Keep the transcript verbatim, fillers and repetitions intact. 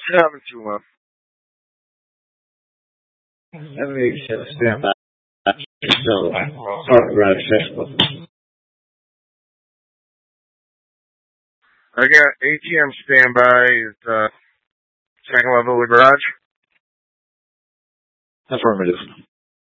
Seven two one. Let me stand by. So, park garage accessible. I got A T M standby at uh, second level of the garage. Affirmative.